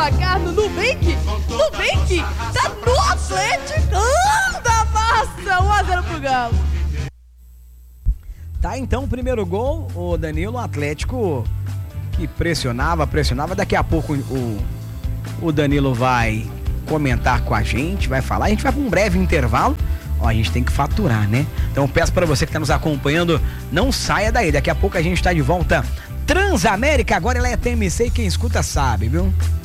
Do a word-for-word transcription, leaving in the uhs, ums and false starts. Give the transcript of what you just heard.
placar no Nubank. Nubank tá no Atlético. Anda, massa! um a zero pro Galo. Tá, então, o primeiro gol, o Danilo, o Atlético que pressionava, pressionava. Daqui a pouco o, o Danilo vai comentar com a gente, vai falar. A gente vai para um breve intervalo. Ó, a gente tem que faturar, né? Então peço para você que tá nos acompanhando, não saia daí. Daqui a pouco a gente tá de volta. Transamérica, agora ela é T M C e quem escuta sabe, viu?